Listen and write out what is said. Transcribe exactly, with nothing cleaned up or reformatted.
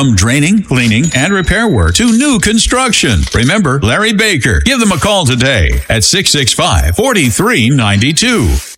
From draining, cleaning, and repair work to new construction. Remember Larry Baker. Give them a call today at six six five, four three nine two.